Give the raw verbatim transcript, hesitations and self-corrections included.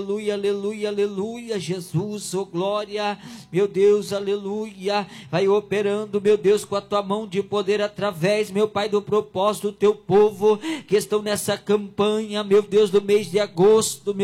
Aleluia, aleluia, aleluia, Jesus, oh glória, meu Deus, aleluia, vai operando, meu Deus, com a tua mão de poder através, meu Pai, do propósito do teu povo, que estão nessa campanha, meu Deus, do mês de agosto, meu